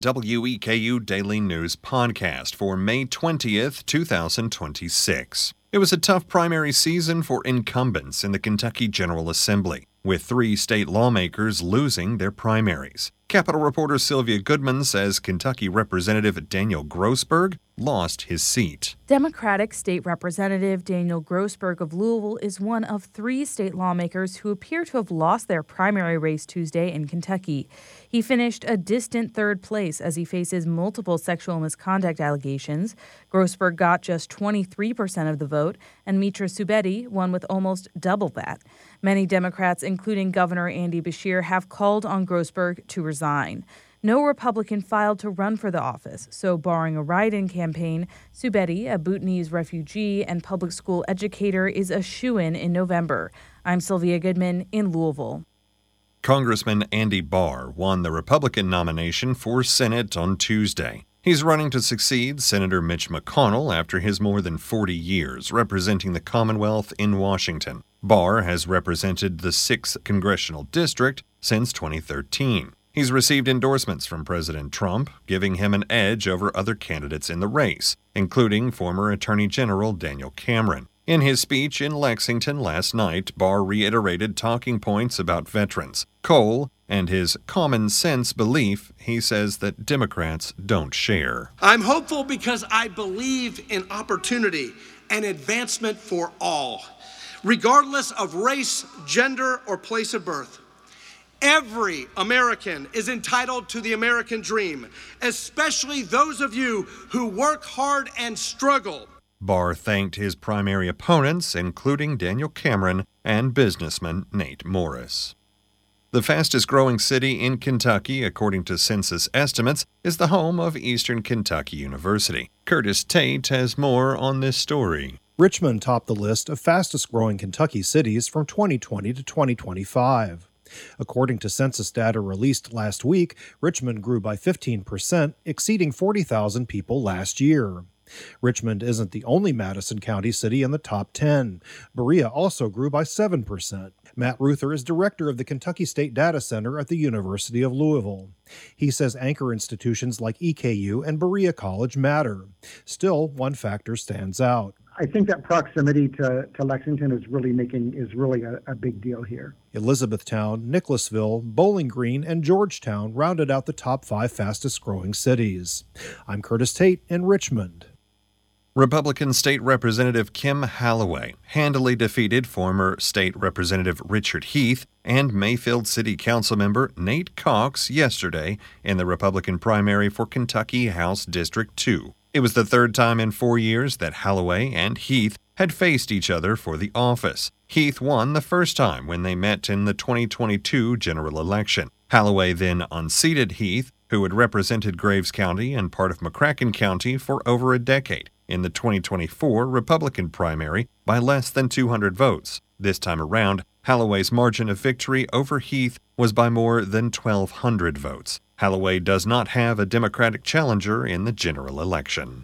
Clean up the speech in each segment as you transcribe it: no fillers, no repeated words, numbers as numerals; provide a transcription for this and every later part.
WEKU Daily News Podcast for May 20th, 2026. It was a tough primary season for incumbents in the Kentucky General Assembly, with 3 state lawmakers losing their primaries. Capitol reporter Sylvia Goodman says Kentucky Representative Daniel Grossberg lost his seat. Democratic State Representative Daniel Grossberg of Louisville is one of 3 state lawmakers who appear to have lost their primary race Tuesday in Kentucky. He finished a distant 3rd place as he faces multiple sexual misconduct allegations. Grossberg got just 23% of the vote, and Mitra Subedi won with almost double that. Many Democrats, including Governor Andy Beshear, have called on Grossberg to resign. No Republican filed to run for the office, so barring a write-in campaign, Subedi, a Bhutanese refugee and public school educator, is a shoo-in in November. I'm Sylvia Goodman in Louisville. Congressman Andy Barr won the Republican nomination for Senate on Tuesday. He's running to succeed Senator Mitch McConnell after his more than 40 years representing the Commonwealth in Washington. Barr has represented the 6th Congressional District since 2013. He's received endorsements from President Trump, giving him an edge over other candidates in the race, including former Attorney General Daniel Cameron. In his speech in Lexington last night, Barr reiterated talking points about veterans, coal, and his common sense belief he says that Democrats don't share. I'm hopeful because I believe in opportunity and advancement for all, regardless of race, gender, or place of birth. Every American is entitled to the American dream, especially those of you who work hard and struggle. Barr thanked his primary opponents, including Daniel Cameron and businessman Nate Morris. The fastest-growing city in Kentucky, according to census estimates, is the home of Eastern Kentucky University. Curtis Tate has more on this story. Richmond topped the list of fastest-growing Kentucky cities from 2020 to 2025. According to census data released last week, Richmond grew by 15%, exceeding 40,000 people last year. Richmond isn't the only Madison County city in the top 10. Berea also grew by 7%. Matt Ruther is director of the Kentucky State Data Center at the University of Louisville. He says anchor institutions like EKU and Berea College matter. Still, one factor stands out. I think that proximity to Lexington is really a big deal here. Elizabethtown, Nicholasville, Bowling Green, and Georgetown rounded out the top 5 fastest-growing cities. I'm Curtis Tate in Richmond. Republican State Representative Kim Halloway handily defeated former State Representative Richard Heath and Mayfield City Council member Nate Cox yesterday in the Republican primary for Kentucky House District 2. It was the 3rd time in 4 years that Halloway and Heath had faced each other for the office. Heath won the first time when they met in the 2022 general election. Halloway then unseated Heath, who had represented Graves County and part of McCracken County for over a decade, in the 2024 Republican primary by less than 200 votes. This time around, Halloway's margin of victory over Heath was by more than 1,200 votes. Halloway does not have a Democratic challenger in the general election.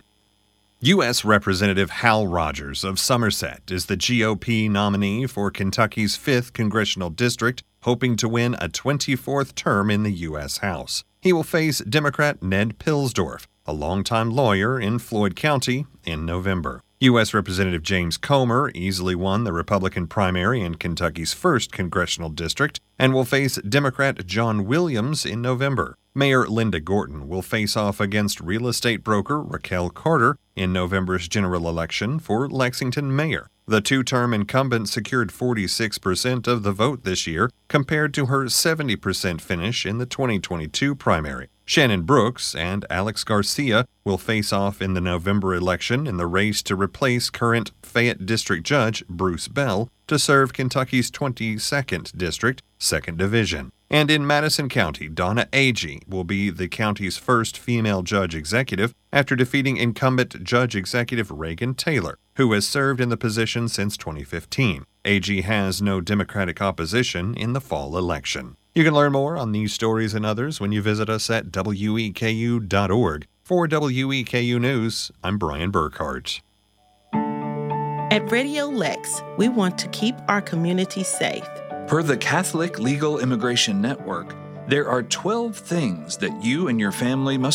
U.S. Representative Hal Rogers of Somerset is the GOP nominee for Kentucky's 5th Congressional District, hoping to win a 24th term in the U.S. House. He will face Democrat Ned Pilsdorf, a longtime lawyer in Floyd County, in November. U.S. Representative James Comer easily won the Republican primary in Kentucky's 1st Congressional District and will face Democrat John Williams in November. Mayor Linda Gorton will face off against real estate broker Raquel Carter in November's general election for Lexington mayor. The 2-term incumbent secured 46% of the vote this year, compared to her 70% finish in the 2022 primary. Shannon Brooks and Alex Garcia will face off in the November election in the race to replace current Fayette District Judge Bruce Bell to serve Kentucky's 22nd District, 2nd Division. And in Madison County, Donna Agee will be the county's first female judge executive after defeating incumbent Judge Executive Reagan Taylor, who has served in the position since 2015. Agee has no Democratic opposition in the fall election. You can learn more on these stories and others when you visit us at weku.org. For WEKU News, I'm Brian Burkhart. At Radio Lex, we want to keep our community safe. Per the Catholic Legal Immigration Network, There are 12 things that you and your family must